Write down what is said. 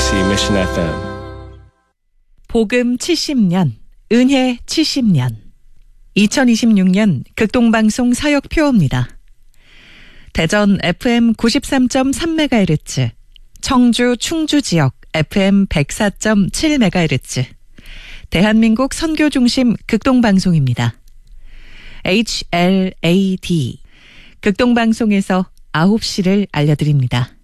KBC Mission FM. 복음 70년, 은혜 70년. 2026년 극동방송 사역표입니다. 대전 FM 93.3MHz, 청주 충주 지역 FM 104.7MHz, 대한민국 선교중심 극동방송입니다. HLAD, 극동방송에서 9시를 알려드립니다.